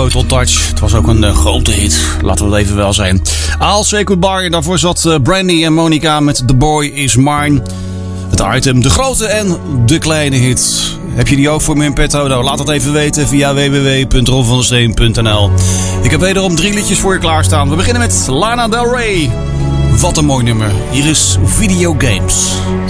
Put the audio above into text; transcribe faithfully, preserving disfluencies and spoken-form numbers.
Total Touch. Het was ook een uh, grote hit. Laten we het even wel zijn. I'll Say Goodbye. Daarvoor zat uh, Brandy en Monica met The Boy Is Mine. Het item, de grote en de kleine hit. Heb je die ook voor me in petto? Nou, laat het even weten via w w w punt ron van der steen punt n l. Ik heb wederom drie liedjes voor je klaarstaan. We beginnen met Lana Del Rey. Wat een mooi nummer. Hier is Video Games.